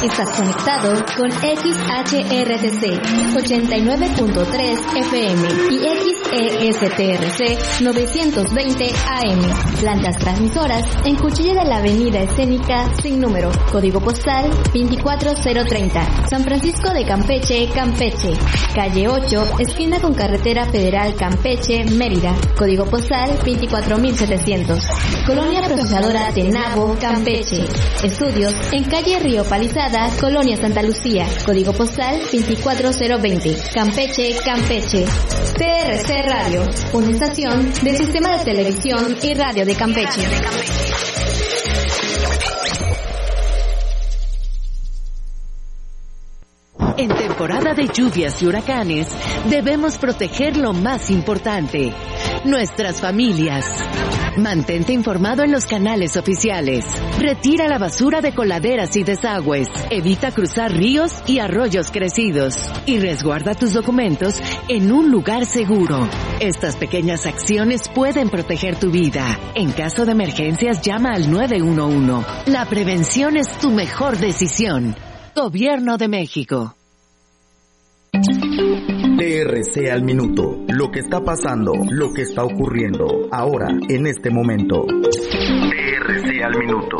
Estás conectado con XHRTC 89.3 FM y XESTRC 920 AM. Plantas transmisoras en Cuchilla de la Avenida Escénica sin número. Código postal 24030. San Francisco de Campeche, Campeche. Calle 8, esquina con Carretera Federal Campeche, Mérida. Código postal 24700. Colonia Procesadora Tenabo, Campeche. Estudios en calle Río Palizada, Colonia Santa Lucía. Código postal 24020. Campeche, Campeche. TRC Radio, una estación del Sistema de Televisión y Radio de Campeche. En temporada de lluvias y huracanes, debemos proteger lo más importante, nuestras familias. Mantente informado en los canales oficiales. Retira la basura de coladeras y desagües. Evita cruzar ríos y arroyos crecidos. Y resguarda tus documentos en un lugar seguro. Estas pequeñas acciones pueden proteger tu vida. En caso de emergencias, llama al 911. La prevención es tu mejor decisión. Gobierno de México. TRC al minuto, lo que está pasando, lo que está ocurriendo, ahora, en este momento. TRC al minuto.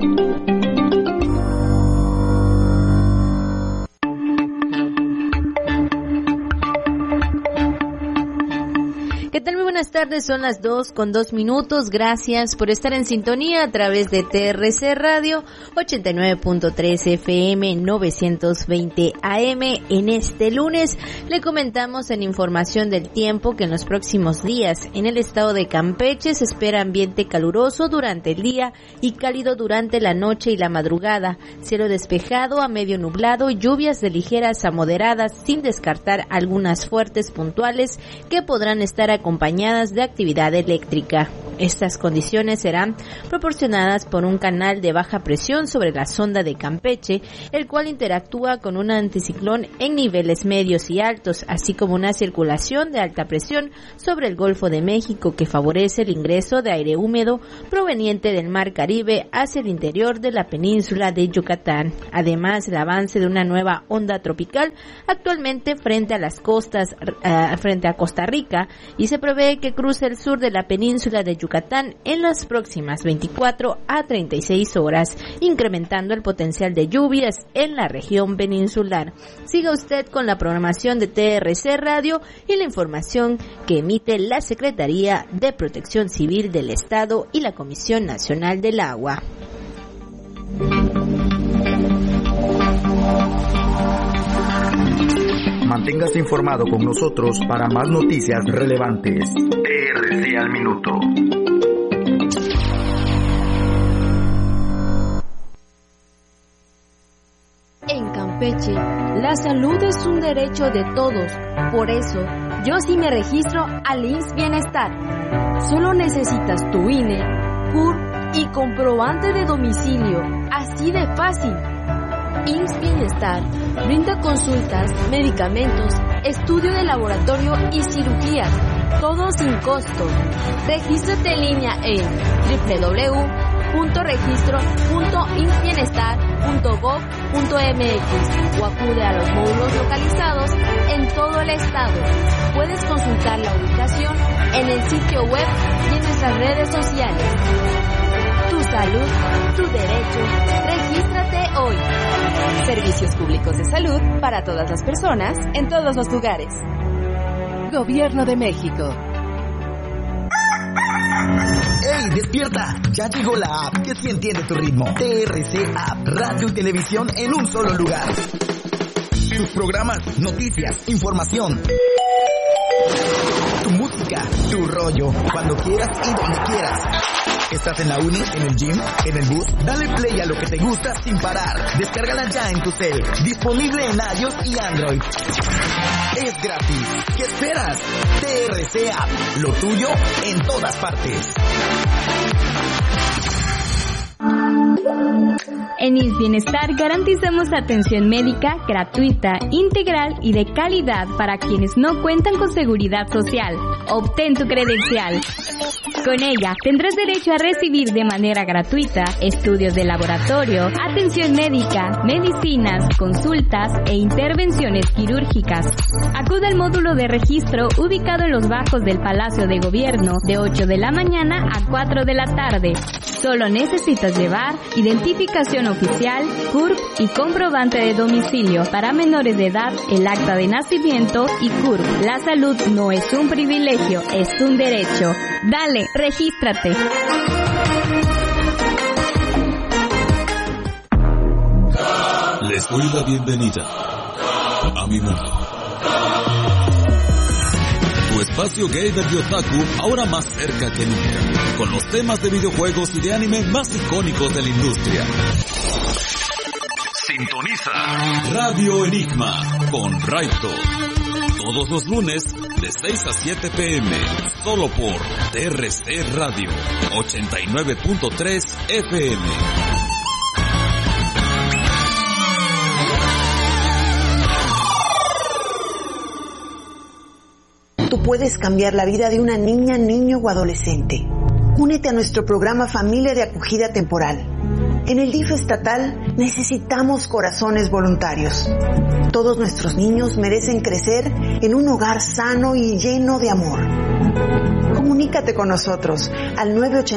¿Qué tal? Muy buenas tardes, son las 2:02. Gracias por estar en sintonía a través de TRC Radio 89.3 FM 920 AM. En este lunes le comentamos en información del tiempo que en los próximos días en el estado de Campeche se espera ambiente caluroso durante el día y cálido durante la noche y la madrugada. Cielo despejado a medio nublado, lluvias de ligeras a moderadas sin descartar algunas fuertes puntuales que podrán estar acompañadas de actividad eléctrica. Estas condiciones serán proporcionadas por un canal de baja presión sobre la sonda de Campeche, el cual interactúa con un anticiclón en niveles medios y altos, así como una circulación de alta presión sobre el Golfo de México que favorece el ingreso de aire húmedo proveniente del Mar Caribe hacia el interior de la península de Yucatán. Además, el avance de una nueva onda tropical actualmente frente a las costas, frente a Costa Rica, y se prevé que cruce el sur de la península de Yucatán en las próximas 24 a 36 horas, incrementando el potencial de lluvias en la región peninsular. Siga usted con la programación de TRC Radio y la información que emite la Secretaría de Protección Civil del Estado y la Comisión Nacional del Agua. Manténgase informado con nosotros para más noticias relevantes. TRC al minuto. En Campeche, la salud es un derecho de todos. Por eso, yo sí me registro al IMSS Bienestar. Solo necesitas tu INE, CUR y comprobante de domicilio. Así de fácil. IMSS Bienestar brinda consultas, medicamentos, estudio de laboratorio y cirugía, todo sin costo. Regístrate en línea en www.registro.imsbienestar.gov.mx o acude a los módulos localizados en todo el estado. Puedes consultar la ubicación en el sitio web y en nuestras redes sociales. Tu salud, tu derecho. Regístrate hoy. Servicios públicos de salud para todas las personas, en todos los lugares. Gobierno de México. ¡Ey, despierta! Ya llegó la app que sí entiende tu ritmo. TRC App, radio y televisión en un solo lugar. Tus programas, noticias, información. Tu música, tu rollo, cuando quieras y donde quieras. ¿Estás en la uni, en el gym, en el bus? Dale play a lo que te gusta sin parar. Descárgala ya en tu cel. Disponible en iOS y Android. Es gratis. ¿Qué esperas? TRC App. Lo tuyo en todas partes. En IMSS Bienestar garantizamos atención médica gratuita, integral y de calidad para quienes no cuentan con seguridad social. Obtén tu credencial. Con ella tendrás derecho a recibir de manera gratuita estudios de laboratorio, atención médica, medicinas, consultas e intervenciones quirúrgicas. Acude al módulo de registro ubicado en los bajos del Palacio de Gobierno de 8 de la mañana a 4 de la tarde. Solo necesitas llevar identificación oficial, CURP y comprobante de domicilio. Para menores de edad, el acta de nacimiento y CURP. La salud no es un privilegio, es un derecho. Dale, regístrate. Les doy la bienvenida a mi mundo. Tu espacio gamer y otaku ahora más cerca que nunca, con los temas de videojuegos y de anime más icónicos de la industria. Sintoniza Radio Enigma con Raito. Todos los lunes de 6 a 7 p.m. solo por TRC Radio 89.3 FM. Tú puedes cambiar la vida de una niña, niño o adolescente. Únete a nuestro programa Familia de Acogida Temporal. En el DIF estatal necesitamos corazones voluntarios. Todos nuestros niños merecen crecer en un hogar sano y lleno de amor. Comunícate con nosotros al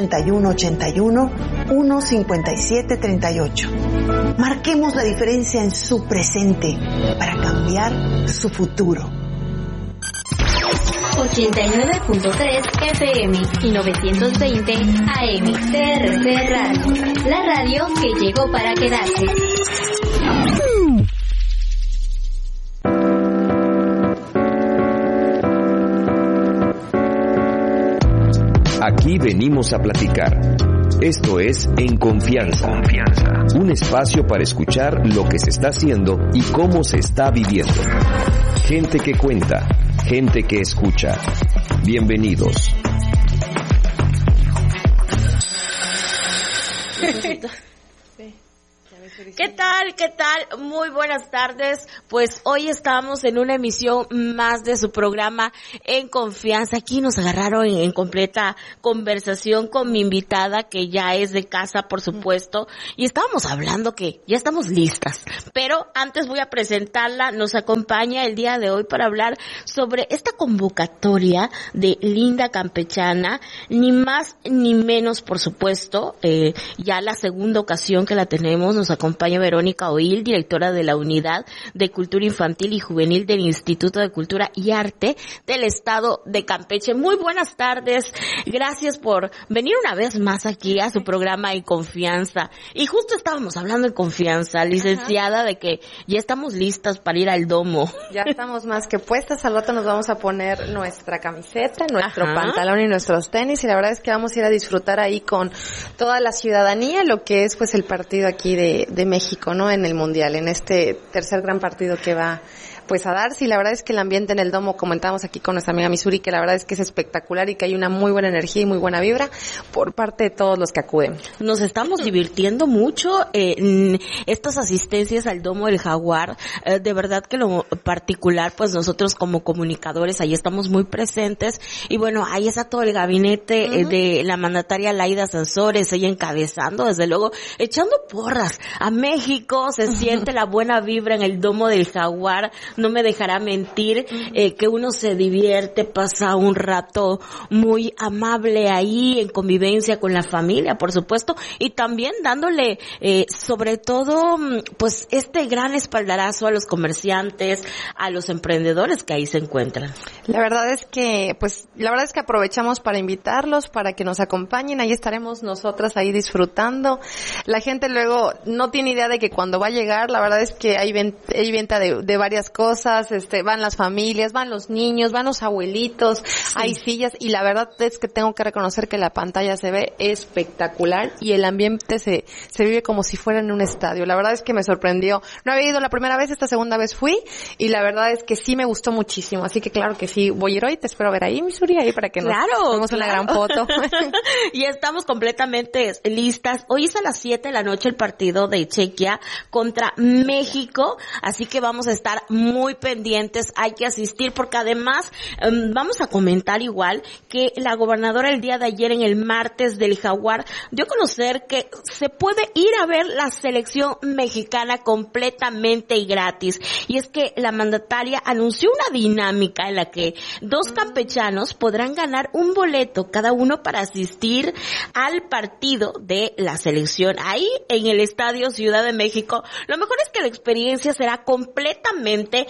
981-81-15738. Marquemos la diferencia en su presente para cambiar su futuro. 89.3 FM y 920 AM. TRC Radio. La radio que llegó para quedarse. Aquí venimos a platicar. Esto es En Confianza. Un espacio para escuchar lo que se está haciendo y cómo se está viviendo. Gente que cuenta, gente que escucha. Bienvenidos. ¿Qué tal? ¿Qué tal? Muy buenas tardes. Pues hoy estamos en una emisión más de su programa En Confianza. Aquí nos agarraron en completa conversación con mi invitada, que ya es de casa, por supuesto. Y estábamos hablando que ya estamos listas. Pero antes voy a presentarla. Nos acompaña el día de hoy para hablar sobre esta convocatoria de Linda Campechana. Ni más ni menos, por supuesto. Ya la segunda ocasión que la tenemos, nos acompaña Verónica Oil, directora de la Unidad de Cultura Infantil y Juvenil del Instituto de Cultura y Arte del Estado de Campeche. Muy buenas tardes. Gracias por venir una vez más aquí a su programa En Confianza. Y justo estábamos hablando en confianza, licenciada, de que ya estamos listas para ir al domo. Ya estamos más que puestas. Al rato nos vamos a poner nuestra camiseta, nuestro pantalón y nuestros tenis. Y la verdad es que vamos a ir a disfrutar ahí con toda la ciudadanía lo que es pues el partido aquí de México, ¿no? En el Mundial, en este tercer gran partido que va pues a darse. Y la verdad es que el ambiente en el domo, comentábamos aquí con nuestra amiga Misuri, que la verdad es que es espectacular y que hay una muy buena energía y muy buena vibra por parte de todos los que acuden. Nos estamos divirtiendo mucho en estas asistencias al domo del Jaguar. De verdad que lo particular, pues nosotros como comunicadores ahí estamos muy presentes. Y bueno, ahí está todo el gabinete de la mandataria Laida Sansores, ella encabezando, desde luego, echando porras a México. Se siente la buena vibra en el domo del Jaguar. No me dejará mentir que uno se divierte, pasa un rato muy amable ahí en convivencia con la familia, por supuesto, y también dándole sobre todo pues este gran espaldarazo a los comerciantes, a los emprendedores que ahí se encuentran. La verdad es que aprovechamos para invitarlos, para que nos acompañen. Ahí estaremos nosotras ahí disfrutando. La gente luego no tiene idea de que cuando va a llegar, la verdad es que hay venta de varias cosas. cosas, van las familias, van los niños, van los abuelitos, hay sillas, y la verdad es que tengo que reconocer que la pantalla se ve espectacular y el ambiente se vive como si fuera en un estadio. La verdad es que me sorprendió. No había ido la primera vez, esta segunda vez fui, y la verdad es que sí me gustó muchísimo. Así que claro que sí, voy a ir hoy, te espero ver ahí, Missouri, ahí para que nos hagamos una gran foto. Y estamos completamente listas. Hoy es a las 7 de la noche el partido de Chequia contra México, así que vamos a estar muy pendientes, hay que asistir, porque además vamos a comentar igual que la gobernadora el día de ayer en el martes del Jaguar dio a conocer que se puede ir a ver la selección mexicana completamente y gratis. Y es que la mandataria anunció una dinámica en la que 2 campechanos podrán ganar un boleto cada uno para asistir al partido de la selección ahí en el Estadio Ciudad de México. Lo mejor es que la experiencia será completamente,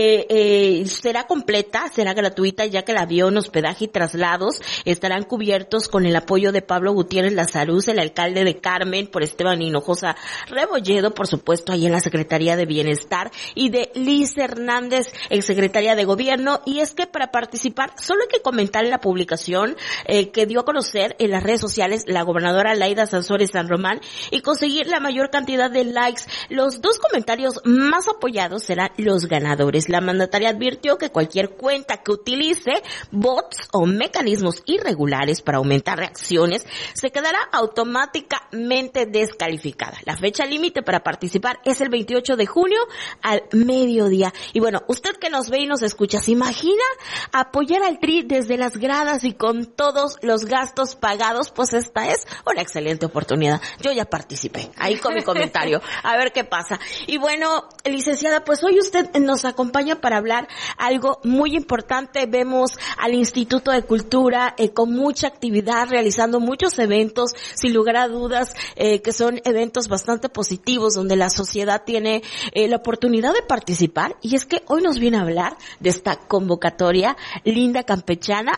será gratuita, ya que el avión, hospedaje y traslados estarán cubiertos con el apoyo de Pablo Gutiérrez Lazaruz, el alcalde de Carmen, por Esteban Hinojosa Rebolledo, por supuesto, ahí en la Secretaría de Bienestar, y de Liz Hernández, exsecretaria de Gobierno. Y es que para participar solo hay que comentar en la publicación que dio a conocer en las redes sociales la gobernadora Laida Sansores San Román y conseguir la mayor cantidad de likes. Los 2 comentarios más apoyados serán los ganadores. La mandataria advirtió que cualquier cuenta que utilice bots o mecanismos irregulares para aumentar reacciones se quedará automáticamente descalificada. La fecha límite para participar es el 28 de junio al mediodía. Y bueno, usted que nos ve y nos escucha, ¿se imagina apoyar al Tri desde las gradas y con todos los gastos pagados? Pues esta es una excelente oportunidad. Yo ya participé ahí con mi comentario. A ver qué pasa. Y bueno, licenciada, pues hoy usted nos acompaña para hablar algo muy importante. Vemos al Instituto de Cultura con mucha actividad, realizando muchos eventos, sin lugar a dudas, que son eventos bastante positivos, donde la sociedad tiene la oportunidad de participar. Y es que hoy nos viene a hablar de esta convocatoria Linda Campechana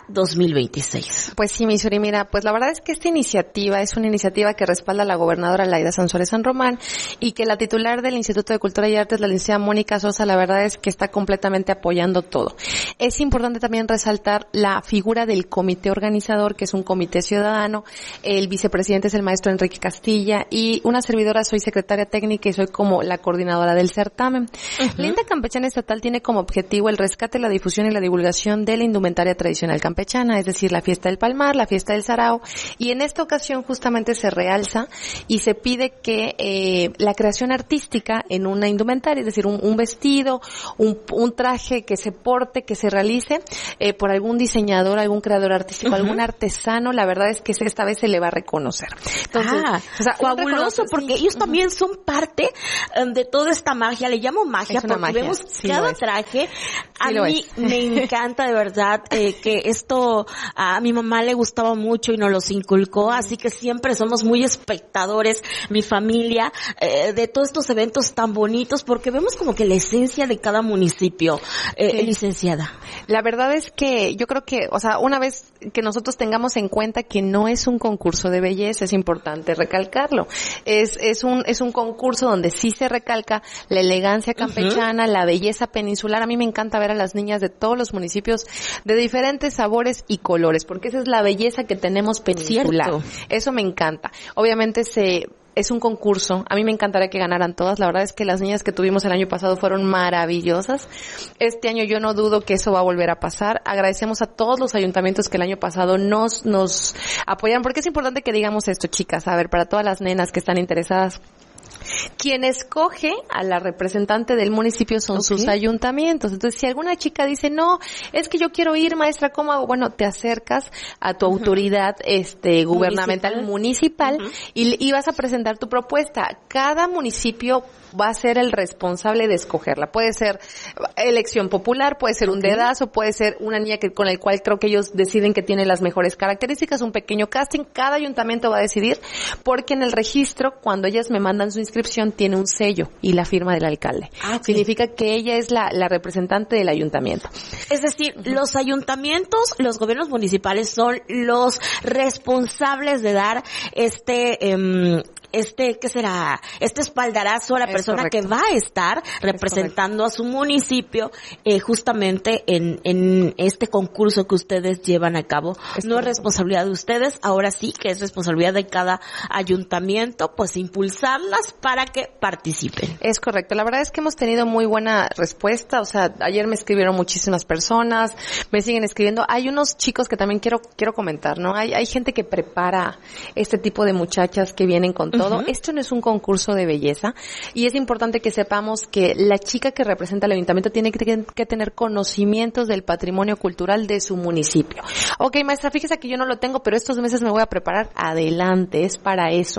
2026. Pues sí, Missouri, mira, pues la verdad es que esta iniciativa es una iniciativa que respalda a la gobernadora Laida Sansores San Román, y que la titular del Instituto de Cultura y Artes, la licenciada Mónica Sosa, la verdad es que está completamente apoyando todo. Es importante también resaltar la figura del comité organizador, que es un comité ciudadano. El vicepresidente es el maestro Enrique Castilla, y una servidora soy secretaria técnica y soy como la coordinadora del certamen. Linda Campechana Estatal tiene como objetivo el rescate, la difusión y la divulgación de la indumentaria tradicional campechana, es decir, la fiesta del Palmar, la fiesta del Sarao, y en esta ocasión justamente se realza y se pide que la creación artística en una indumentaria, es decir, un vestido, un traje que se porte, que se realice por algún diseñador, algún creador artístico, algún artesano, la verdad es que esta vez se le va a reconocer. Entonces, fabuloso, porque ellos también son parte de toda esta magia, le llamo magia porque magia. Vemos cada traje. A mí me encanta de verdad que esto a mi mamá le gustaba mucho y nos los inculcó, así que siempre somos muy espectadores, mi familia, de todos estos eventos tan bonitos, porque vemos como que la esencia de cada municipio, licenciada. La verdad es que yo creo que, una vez que nosotros tengamos en cuenta que no es un concurso de belleza, es importante recalcarlo. Es un concurso donde sí se recalca la elegancia campechana, la belleza peninsular. A mí me encanta ver a las niñas de todos los municipios de diferentes sabores y colores, porque esa es la belleza que tenemos peninsular. Cierto. Eso me encanta. Obviamente es un concurso. A mí me encantaría que ganaran todas. La verdad es que las niñas que tuvimos el año pasado fueron maravillosas. Este año yo no dudo que eso va a volver a pasar. Agradecemos a todos los ayuntamientos que el año pasado nos apoyaron, porque es importante que digamos esto, chicas. A ver, para todas las nenas que están interesadas, quien escoge a la representante del municipio son sus ayuntamientos. Entonces, si alguna chica dice, no, es que yo quiero ir, maestra, ¿cómo hago? Bueno, te acercas a tu autoridad gubernamental municipal y vas a presentar tu propuesta. Cada municipio va a ser el responsable de escogerla. Puede ser elección popular, puede ser un dedazo, puede ser una niña con el cual creo que ellos deciden que tiene las mejores características, un pequeño casting. Cada ayuntamiento va a decidir, porque en el registro, cuando ellas me mandan su inscripción, tiene un sello y la firma del alcalde. Significa que ella es la representante del ayuntamiento. Es decir, los ayuntamientos, los gobiernos municipales son los responsables de dar ¿qué será? Este espaldarazo a la persona correcto. que va a estar representando a su municipio, justamente en este concurso que ustedes llevan a cabo. No es responsabilidad de ustedes, ahora sí que es responsabilidad de cada ayuntamiento, pues impulsarlas para que participen. Es correcto. La verdad es que hemos tenido muy buena respuesta. O sea, ayer me escribieron muchísimas personas, me siguen escribiendo. Hay unos chicos que también quiero comentar, ¿no? Hay gente que prepara este tipo de muchachas que vienen con todo. Esto no es un concurso de belleza y es importante que sepamos que la chica que representa al ayuntamiento tiene que tener conocimientos del patrimonio cultural de su municipio. Ok, maestra, fíjese que yo no lo tengo, pero estos meses me voy a preparar. Adelante, es para eso.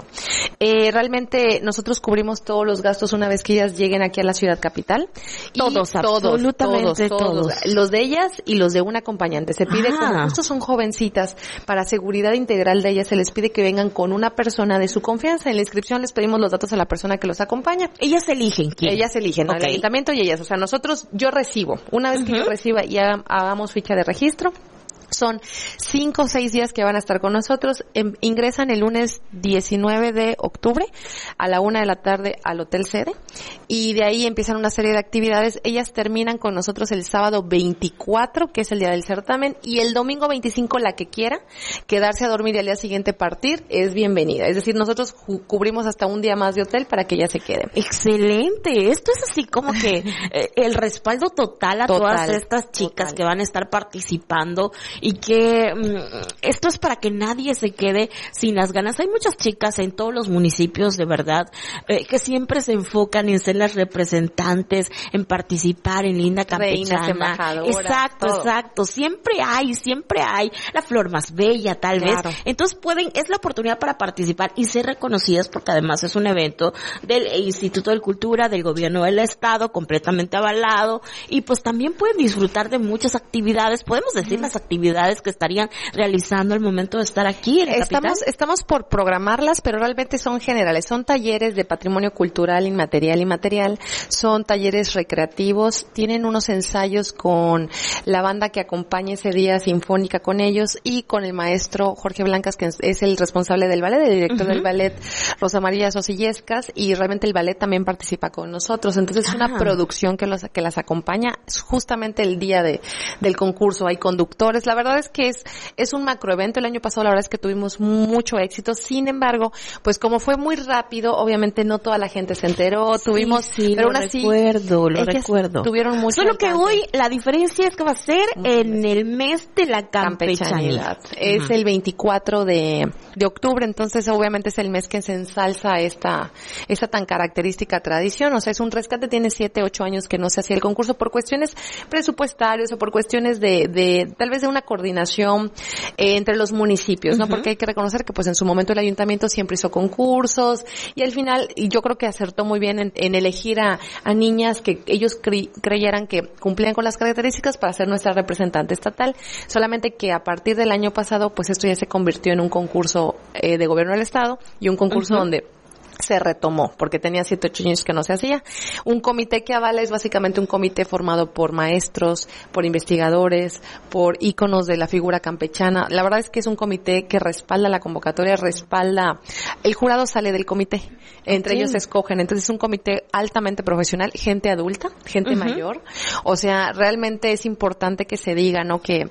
Realmente nosotros cubrimos todos los gastos una vez que ellas lleguen aquí a la ciudad capital. Todos, absolutamente todos. Los de ellas y los de un acompañante. Se pide, como estos son jovencitas, para seguridad integral de ellas se les pide que vengan con una persona de su confianza. En la inscripción les pedimos los datos a la persona que los acompaña. Ellas eligen quién. Ellas eligen, el ayuntamiento y ellas. O sea, yo recibo. Una vez que yo reciba y hagamos ficha de registro, son 5 o 6 días que van a estar con nosotros. Ingresan el lunes 19 de octubre a la 1 de la tarde al Hotel Sede y de ahí empiezan una serie de actividades. Ellas terminan con nosotros el sábado 24, que es el día del certamen, y el domingo 25 la que quiera quedarse a dormir y al día siguiente partir es bienvenida. Es decir, nosotros cubrimos hasta un día más de hotel para que ellas se queden. Excelente. Esto es así como que el respaldo total a todas estas chicas que van a estar participando. Y que esto es para que nadie se quede sin las ganas. Hay muchas chicas en todos los municipios, de verdad, que siempre se enfocan en ser las representantes, en participar en Linda Campechana. Reinas, embajadoras, Exacto. Siempre hay la flor más bella, tal vez. Entonces es la oportunidad para participar y ser reconocidas, porque además es un evento del Instituto de Cultura, del Gobierno del Estado, completamente avalado, y pues también pueden disfrutar de muchas actividades. Podemos decir las actividades que estarían realizando al momento de estar aquí en la capital. Estamos por programarlas, pero realmente son generales. Son talleres de patrimonio cultural, inmaterial y material. Son talleres recreativos. Tienen unos ensayos con la banda que acompaña ese día sinfónica con ellos y con el maestro Jorge Blancas, que es el responsable del ballet, el director del ballet, Rosa María Sosillescas, y realmente el ballet también participa con nosotros. Entonces es una producción que las acompaña. Es justamente el día del concurso. Hay conductores. La verdad es que es un macroevento. El año pasado la verdad es que tuvimos mucho éxito. Sin embargo, pues como fue muy rápido, obviamente no toda la gente se enteró. Pero aún así, lo recuerdo. Tuvieron mucho Solo alcance. que hoy la diferencia es que va a ser en el mes de la campechanidad. Es el 24 de octubre, entonces obviamente es el mes que se ensalza esta tan característica tradición. O sea, es un rescate, tiene 7, 8 años que no se hacía el concurso por cuestiones presupuestarias o por cuestiones de tal vez de una coordinación entre los municipios, ¿no? Porque hay que reconocer que pues en su momento el ayuntamiento siempre hizo concursos y al final yo creo que acertó muy bien en elegir a niñas que ellos creyeran que cumplían con las características para ser nuestra representante estatal. Solamente que a partir del año pasado pues esto ya se convirtió en un concurso de gobierno del estado y un concurso donde se retomó, porque tenía 7, 8 años que no se hacía. Un comité que avala es básicamente un comité formado por maestros, por investigadores, por íconos de la figura campechana. La verdad es que es un comité que respalda la convocatoria, el jurado sale del comité, entre ellos se escogen, entonces es un comité altamente profesional, gente adulta, gente mayor. O sea, realmente es importante que se diga, ¿no? Que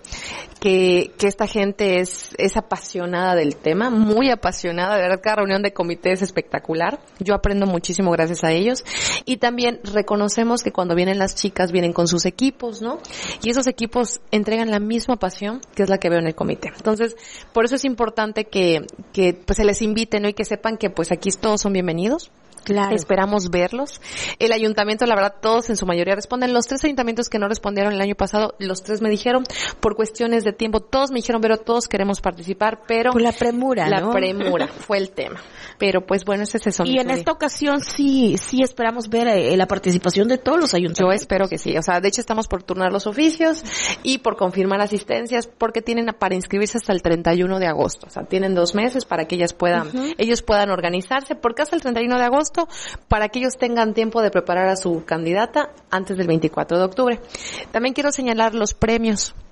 esta gente es apasionada del tema, muy apasionada, de verdad cada reunión de comité es espectacular. Yo aprendo muchísimo gracias a ellos y también reconocemos que cuando vienen las chicas vienen con sus equipos, ¿no? Y esos equipos entregan la misma pasión que es la que veo en el comité. Entonces, por eso es importante que pues se les invite, ¿no? Y que sepan que pues aquí todos son bienvenidos. Claro. Esperamos verlos. El ayuntamiento, la verdad, todos en su mayoría responden. Los 3 ayuntamientos que no respondieron el año pasado, los 3 me dijeron, por cuestiones de tiempo, todos me dijeron, pero todos queremos participar, pero... Con la premura, ¿no? La premura fue el tema. Pero pues bueno, ese es eso. Y en esta ocasión sí esperamos ver la participación de todos los ayuntamientos. Yo espero que sí. O sea, de hecho estamos por turnar los oficios y por confirmar asistencias, porque tienen para inscribirse hasta el 31 de agosto. O sea, tienen 2 meses para que ellos puedan organizarse, porque hasta el 31 de agosto para que ellos tengan tiempo de preparar a su candidata antes del 24 de octubre. También quiero señalar los premios.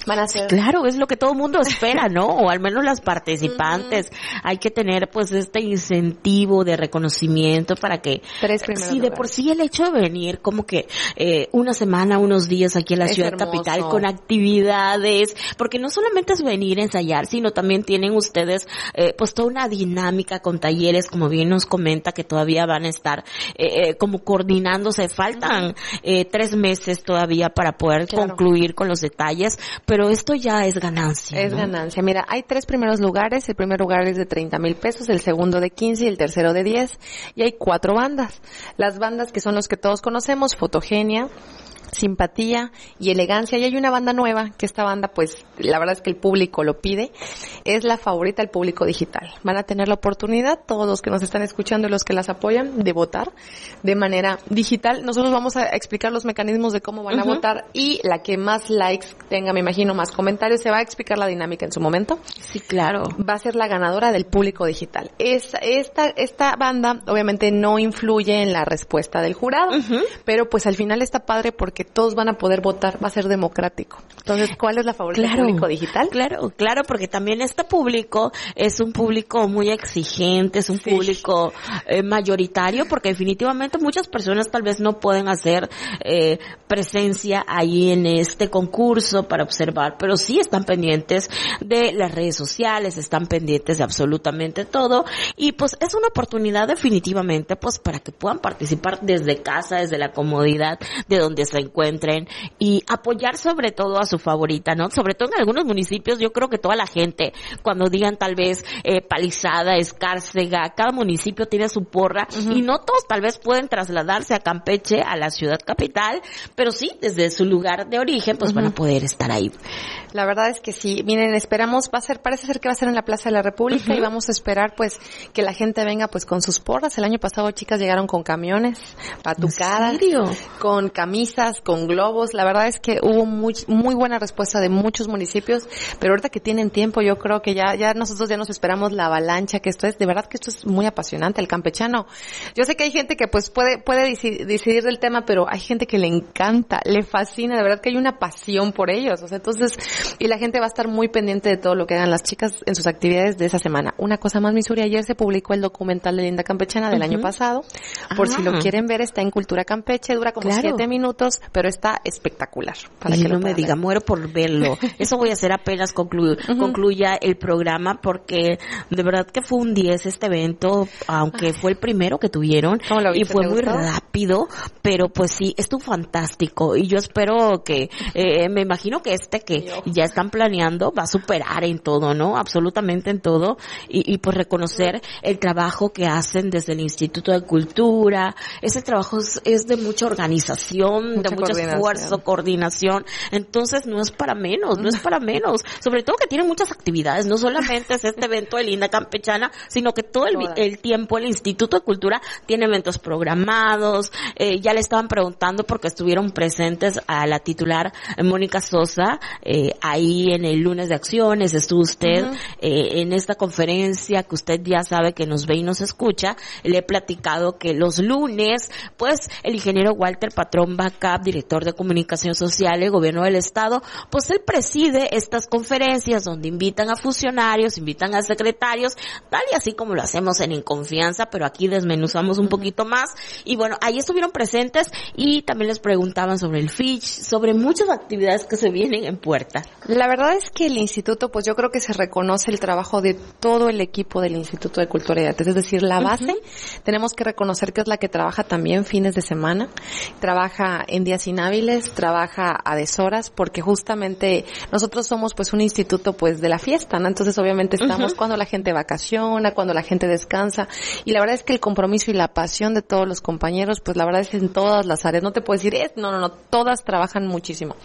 Van a ser. Claro, es lo que todo el mundo espera, ¿no? O al menos las participantes. Hay que tener pues este incentivo de reconocimiento para que si de por sí el hecho de venir como que una semana, unos días aquí en la ciudad capital con actividades, porque no solamente es venir a ensayar, sino también tienen ustedes pues toda una dinámica con talleres, como bien nos comenta, que todavía van a estar como coordinándose. Faltan 3 meses todavía para poder concluir con los detalles, pero esto ya es ganancia. Es ganancia. Mira, hay 3 primeros lugares. El primer lugar es de 30,000 pesos, el segundo de 15 y el tercero de 10. Y hay 4 bandas. Las bandas que son los que todos conocemos, Fotogenia, Simpatía y Elegancia. Y hay una banda nueva, que esta banda, pues, la verdad es que el público lo pide. Es la favorita del público digital. Van a tener la oportunidad, todos los que nos están escuchando y los que las apoyan, de votar de manera digital. Nosotros vamos a explicar los mecanismos de cómo van a votar, y la que más likes tenga, me imagino, más comentarios, se va a explicar la dinámica en su momento. Sí, claro. Va a ser la ganadora del público digital. Esta banda, obviamente, no influye en la respuesta del jurado, pero pues al final está padre porque todos van a poder votar, va a ser democrático. Entonces, ¿cuál es la favorita del público digital? Claro, porque también este público es un público muy exigente, es un público mayoritario, porque definitivamente muchas personas tal vez no pueden hacer presencia ahí en este concurso para observar, pero sí están pendientes de las redes sociales, están pendientes de absolutamente todo, y pues es una oportunidad definitivamente pues para que puedan participar desde casa, desde la comodidad de donde se encuentren, y apoyar sobre todo a su favorita, ¿no? Sobre todo en algunos municipios, yo creo que toda la gente, cuando digan tal vez Palizada, Escárcega, cada municipio tiene su porra, y no todos tal vez pueden trasladarse a Campeche, a la ciudad capital, pero sí, desde su lugar de origen, pues van a poder estar ahí. La verdad es que sí. Miren, esperamos, parece ser que va a ser en la Plaza de la República, y vamos a esperar pues que la gente venga pues con sus porras. El año pasado, chicas, llegaron con camiones, patucadas, con camisas, con globos. La verdad es que hubo muy buena respuesta de muchos municipios, pero ahorita que tienen tiempo, yo creo que ya nosotros ya nos esperamos la avalancha, que esto es, de verdad que esto es muy apasionante, el campechano. Yo sé que hay gente que pues puede decidir del tema, pero hay gente que le encanta, le fascina, de verdad que hay una pasión por ellos. O sea, entonces, y la gente va a estar muy pendiente de todo lo que hagan las chicas en sus actividades de esa semana. Una cosa más, Missouri, ayer se publicó el documental de Linda Campechana del año pasado. Por si lo quieren ver, está en Cultura Campeche, dura como 7 minutos, pero está espectacular. Para que no me diga, muero por verlo. Eso voy a hacer apenas concluya el programa, porque de verdad que fue un 10 este evento, aunque fue el primero que tuvieron, y fue muy rápido, pero pues sí, estuvo fantástico, y yo espero que, me imagino que que ya están planeando va a superar en todo, ¿no? Absolutamente en todo, y pues reconocer el trabajo que hacen desde el Instituto de Cultura. Ese trabajo es de mucha organización, de mucho esfuerzo, coordinación, entonces no es para menos, sobre todo que tiene muchas actividades, no solamente es este evento de Linda Campechana, sino que todo el tiempo el Instituto de Cultura tiene eventos programados. Ya le estaban preguntando porque estuvieron presentes a la titular Mónica Sosa, ahí en el lunes de acciones, estuvo usted en esta conferencia que usted ya sabe que nos ve y nos escucha. Le he platicado que los lunes, pues el ingeniero Walter Patrón Bacap, director de Comunicación Social y Gobierno del Estado, pues él preside estas conferencias donde invitan a funcionarios, invitan a secretarios, tal y así como lo hacemos en Confianza, pero aquí desmenuzamos un poquito más. Y bueno, ahí estuvieron presentes y también les preguntaban sobre el FICH, sobre muchas actividades que se vienen en puerta. La verdad es que el instituto, pues yo creo que se reconoce el trabajo de todo el equipo del Instituto de Cultura y Artes, es decir, la base, tenemos que reconocer que es la que trabaja también fines de semana, trabaja en días inhábiles, trabaja a deshoras, porque justamente nosotros somos pues un instituto pues de la fiesta, ¿no? Entonces obviamente estamos cuando la gente vacaciona, cuando la gente descansa, y la verdad es que el compromiso y la pasión de todos los compañeros, pues la verdad es que en todas las áreas, no te puedo decir, no, todas trabajan muchísimo.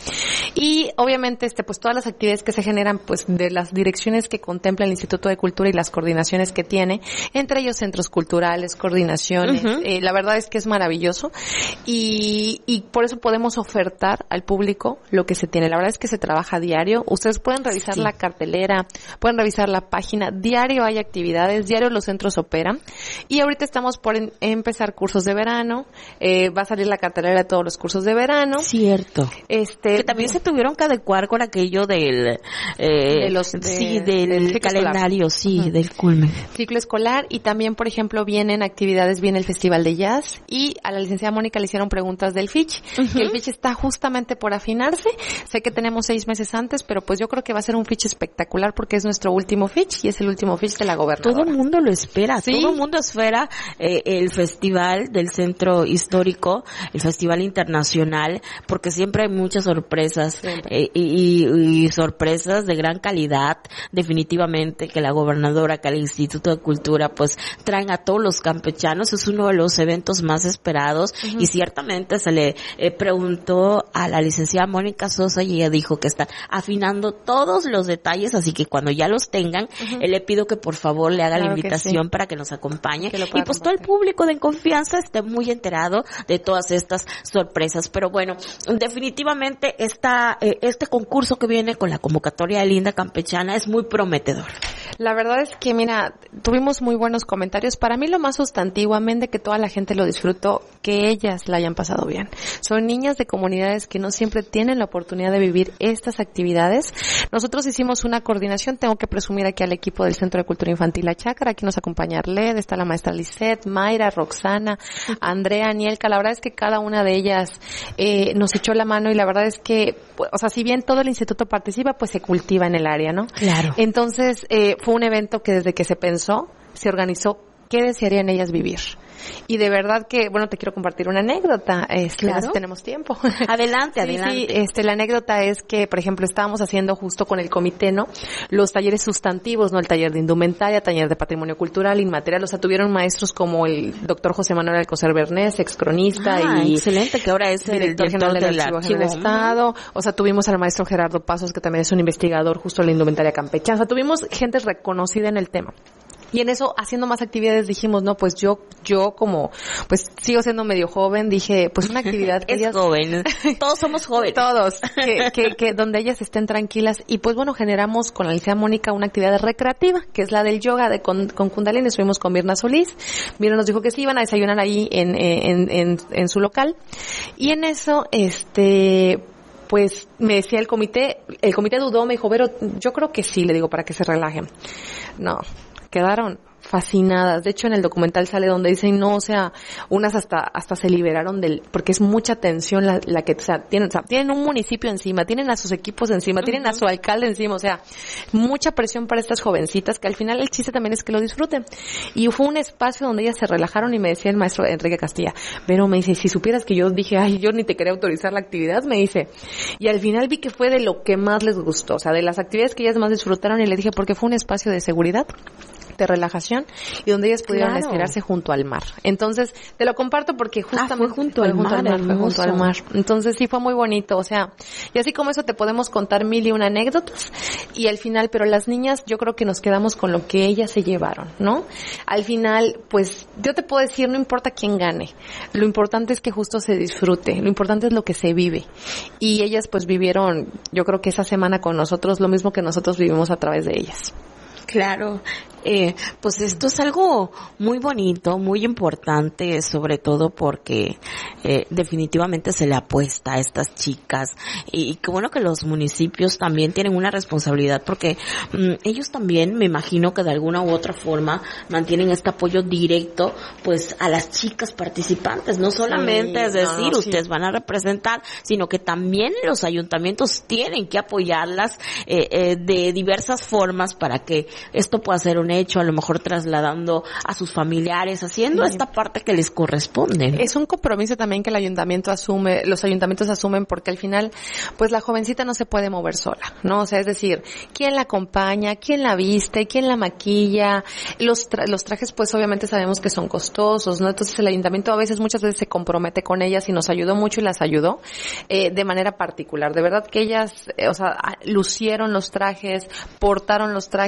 Y obviamente pues todas las actividades que se generan pues de las direcciones que contempla el Instituto de Cultura y las coordinaciones que tiene, entre ellos centros culturales, coordinaciones, la verdad es que es maravilloso, y por eso podemos ofertar al público lo que se tiene. La verdad es que se trabaja diario. Ustedes pueden revisar la cartelera, pueden revisar la página. Diario hay actividades, diario los centros operan. Y ahorita estamos por empezar cursos de verano. Va a salir la cartelera de todos los cursos de verano. Cierto. Que también se tuvieron que adecuar con aquello del del calendario, del culmen. Ciclo escolar. Y también, por ejemplo, viene el Festival de Jazz, y a la licenciada Mónica le hicieron preguntas del Fitch, que el Fitch está justamente por afinarse. Sé que tenemos 6 meses antes, pero pues yo creo que va a ser un Fitch espectacular porque es nuestro último Fitch y es el último Fitch de la gobernadora. Todo el mundo lo espera, todo el mundo espera el festival del Centro Histórico, el Festival Internacional, porque siempre hay muchas sorpresas y sorpresas de gran calidad, definitivamente, que la gobernadora, que el Instituto de Cultura pues traen a todos los campechanos. Es uno de los eventos más esperados y ciertamente se le preguntó a la licenciada Mónica Sosa y ella dijo que están afinando todos los detalles, así que cuando ya los tengan, le pido que por favor le haga la invitación para que nos acompañe y pues todo el público de En Confianza esté muy enterado de todas estas sorpresas. Pero bueno, definitivamente este concurso que viene con la convocatoria de Linda Campechana es muy prometedor. La verdad es que, mira, tuvimos muy buenos comentarios. Para mí lo más sustantivo, amén de que toda la gente lo disfrutó, que ellas la hayan pasado bien. Son niñas de comunidades que no siempre tienen la oportunidad de vivir estas actividades. Nosotros hicimos una coordinación, tengo que presumir aquí al equipo del Centro de Cultura Infantil La Chácara, aquí nos acompaña Arled, está la maestra Lisette, Mayra, Roxana, Andrea, Anielka. La verdad es que cada una de ellas nos echó la mano y la verdad es que, o sea, si bien todo el instituto participa, pues se cultiva en el área, ¿no? Claro. Entonces, fue un evento que desde que se pensó, se organizó, ¿qué desearían ellas vivir? Y de verdad que, bueno, te quiero compartir una anécdota, claro. Si tenemos tiempo. Adelante. Sí, la anécdota es que, por ejemplo, estábamos haciendo justo con el comité, ¿no? Los talleres sustantivos, ¿no? El taller de indumentaria, taller de patrimonio cultural, inmaterial, o sea, tuvieron maestros como el doctor José Manuel Alcocer Bernés, ex cronista y excelente, que ahora es el director general del Archivo del Estado. O sea, tuvimos al maestro Gerardo Pasos, que también es un investigador justo en la indumentaria campechana. O sea, tuvimos gente reconocida en el tema. Y en eso, haciendo más actividades, dijimos, no, pues yo como, pues sigo siendo medio joven, dije, pues una actividad que ellas... joven. Todos somos jóvenes. Todos. Que donde ellas estén tranquilas. Y pues bueno, generamos con la licenciada Mónica una actividad recreativa, que es la del yoga con Kundalini. Estuvimos con Mirna Solís. Mirna nos dijo que sí, iban a desayunar ahí en su local. Y en eso, pues me decía el comité dudó, me dijo, Vero, yo creo que sí, le digo, para que se relajen. No. Quedaron fascinadas. De hecho, en el documental sale donde dicen, no, o sea, unas hasta se liberaron porque es mucha tensión la que, o sea, tienen un municipio encima, tienen a sus equipos encima, tienen a su alcalde encima, o sea, mucha presión para estas jovencitas, que al final el chiste también es que lo disfruten. Y fue un espacio donde ellas se relajaron y me decía el maestro Enrique Castilla, pero me dice, si supieras que yo dije, ay, yo ni te quería autorizar la actividad, me dice, y al final vi que fue de lo que más les gustó, o sea, de las actividades que ellas más disfrutaron, y le dije, porque fue un espacio de seguridad, de relajación, y donde ellas pudieron estirarse junto al mar. Entonces, te lo comparto porque justamente fue junto al mar. Entonces sí fue muy bonito, o sea, y así como eso te podemos contar 1001 anécdotas, y al final, pero las niñas yo creo que nos quedamos con lo que ellas se llevaron, ¿no? Al final, pues, yo te puedo decir, no importa quién gane, lo importante es que justo se disfrute, lo importante es lo que se vive, y ellas pues vivieron, yo creo que esa semana con nosotros, lo mismo que nosotros vivimos a través de ellas. Claro, pues esto es algo muy bonito, muy importante, sobre todo porque definitivamente se le apuesta a estas chicas, y qué bueno que los municipios también tienen una responsabilidad, porque ellos también, me imagino que de alguna u otra forma mantienen este apoyo directo pues a las chicas participantes, no solamente es decir, ustedes van a representar, sino que también los ayuntamientos tienen que apoyarlas de diversas formas para que esto pueda ser un hecho, a lo mejor trasladando a sus familiares, haciendo esta parte que les corresponde. Es un compromiso también que el ayuntamiento asume, los ayuntamientos asumen, porque al final, pues la jovencita no se puede mover sola, ¿no? O sea, es decir, ¿quién la acompaña? ¿Quién la viste? ¿Quién la maquilla? Los trajes, pues obviamente sabemos que son costosos, ¿no? Entonces el ayuntamiento muchas veces se compromete con ellas y nos ayudó mucho y las ayudó de manera particular. De verdad que ellas, lucieron los trajes, portaron los trajes, la indumentaria,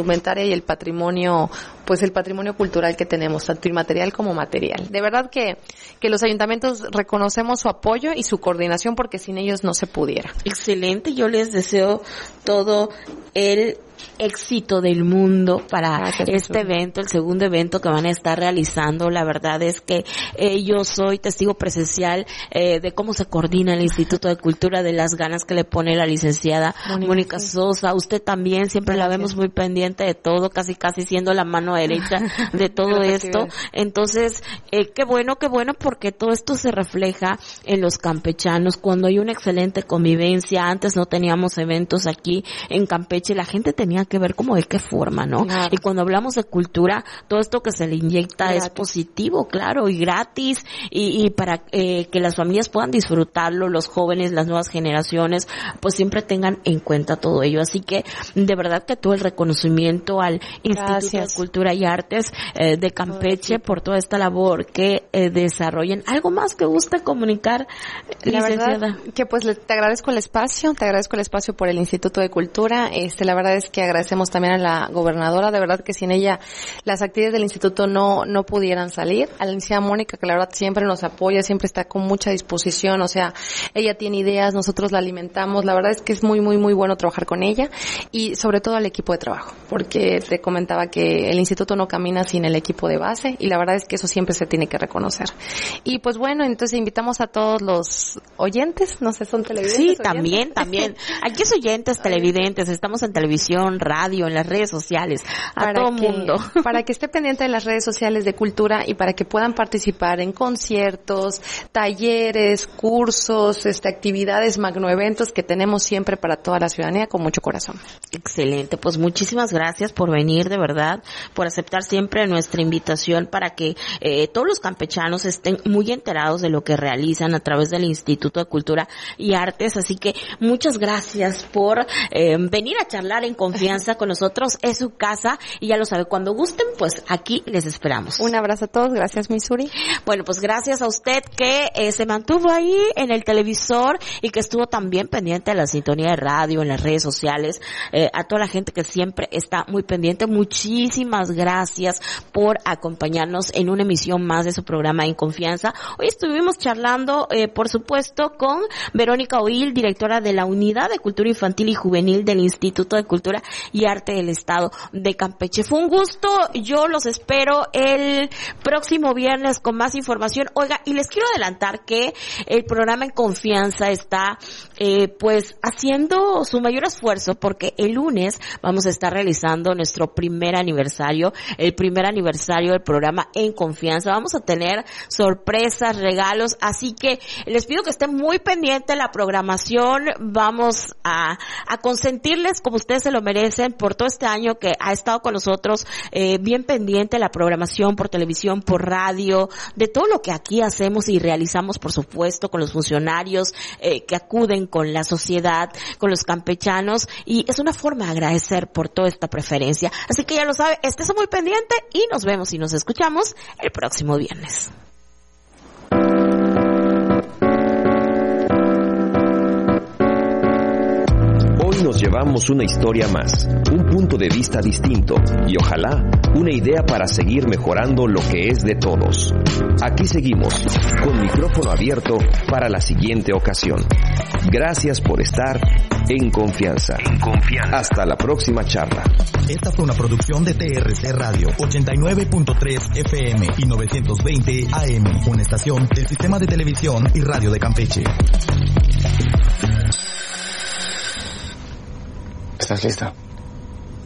indumentaria y el patrimonio, pues el patrimonio cultural que tenemos, tanto inmaterial como material. De verdad que los ayuntamientos reconocemos su apoyo y su coordinación porque sin ellos no se pudiera. Excelente, yo les deseo todo el éxito del mundo para este evento, el segundo evento que van a estar realizando. La verdad es que yo soy testigo presencial de cómo se coordina el Instituto de Cultura, de las ganas que le pone la licenciada Mónica Sosa. Usted también, siempre la vemos muy pendiente de todo, casi siendo la mano derecha de todo esto. Entonces, qué bueno, porque todo esto se refleja en los campechanos, cuando hay una excelente convivencia. Antes no teníamos eventos aquí en Campeche, la gente tenía que ver como de qué forma, ¿no? Claro. Y cuando hablamos de cultura, todo esto que se le inyecta es positivo, claro, y gratis, y para que las familias puedan disfrutarlo, los jóvenes, las nuevas generaciones, pues siempre tengan en cuenta todo ello. Así que, de verdad que todo el reconocimiento al Instituto de Cultura y Artes de Campeche por toda esta labor que desarrollen. ¿Algo más que guste comunicar, licenciada? La verdad que pues te agradezco el espacio por el Instituto de Cultura. La verdad es que agradecemos también a la gobernadora, de verdad que sin ella las actividades del instituto no pudieran salir. A la licenciada Mónica, que la verdad siempre nos apoya, siempre está con mucha disposición, o sea, ella tiene ideas, nosotros la alimentamos. La verdad es que es muy bueno trabajar con ella, y sobre todo al equipo de trabajo, porque te comentaba que el instituto no camina sin el equipo de base, y la verdad es que eso siempre se tiene que reconocer. Y pues bueno, entonces invitamos a todos los oyentes, no sé, ¿son televidentes? Sí, también. Aquí es oyentes, televidentes, estamos en televisión, radio, en las redes sociales, a todo mundo. Para que esté pendiente de las redes sociales de Cultura y para que puedan participar en conciertos, talleres, cursos, actividades, magnoeventos que tenemos siempre para toda la ciudadanía con mucho corazón. Excelente, pues muchísimas gracias por venir, de verdad, por aceptar siempre nuestra invitación para que todos los campechanos estén muy enterados de lo que realizan a través del Instituto de Cultura y Artes. Así que muchas gracias por venir a charlar en confianza con nosotros. Es su casa y ya lo sabe, cuando gusten, pues aquí les esperamos. Un abrazo a todos, gracias Missouri. Bueno, pues gracias a usted que se mantuvo ahí en el televisor y que estuvo también pendiente de la sintonía de radio, en las redes sociales, a toda la gente que siempre está muy pendiente. Muchísimas gracias por acompañarnos en una emisión más de su programa En Confianza. Hoy estuvimos charlando, por supuesto, con Verónica Oil, directora de la Unidad de Cultura Infantil y Juvenil del Instituto de Cultura y Arte del Estado de Campeche. Fue un gusto, yo los espero el próximo viernes con más información. Oiga, y les quiero adelantar que el programa En Confianza está pues haciendo su mayor esfuerzo, porque el lunes vamos a estar realizando nuestro primer aniversario, el primer aniversario del programa En Confianza. Vamos a tener sorpresas, regalos, así que les pido que estén muy pendientes de la programación. Vamos a consentirles como ustedes se lo merecen por todo este año que ha estado con nosotros, bien pendiente de la programación por televisión, por radio, de todo lo que aquí hacemos y realizamos, por supuesto, con los funcionarios que acuden con la sociedad, con los campechanos, y es una forma de agradecer por toda esta preferencia. Así que ya lo sabe, estés muy pendiente y nos vemos y nos escuchamos el próximo viernes. Hoy nos llevamos una historia más, un punto de vista distinto y ojalá una idea para seguir mejorando lo que es de todos. Aquí seguimos, con micrófono abierto para la siguiente ocasión. Gracias por estar en confianza. Hasta la próxima charla. Esta fue una producción de TRC Radio, 89.3 FM y 920 AM, una estación del Sistema de Televisión y Radio de Campeche. ¿Estás lista?